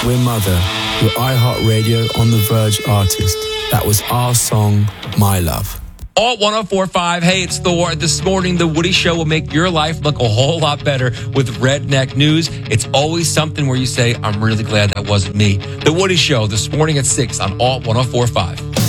We're Mother, your iHeartRadio On The Verge artist. That was our song, My Love. Alt 104.5. Hey, it's Thor. This morning, The Woody Show will make your life look a whole lot better with Redneck News. It's always something where you say, I'm really glad that wasn't me. The Woody Show this morning at 6 on Alt 104.5.